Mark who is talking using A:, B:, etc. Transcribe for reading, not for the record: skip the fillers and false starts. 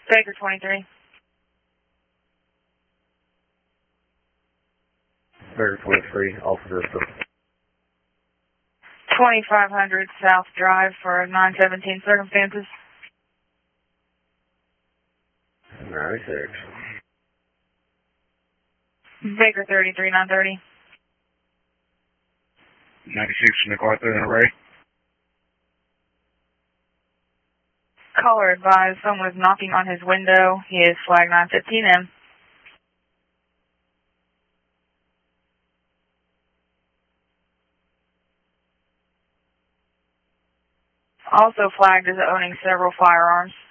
A: Baker 23.
B: Baker 23, Officer.
A: 2500 South Drive for 917 circumstances.
B: 96.
A: Baker 33, 930.
C: 96, MacArthur and Ray.
A: Caller advised someone is knocking on his window. He is flag 915M. Also flagged as owning several firearms.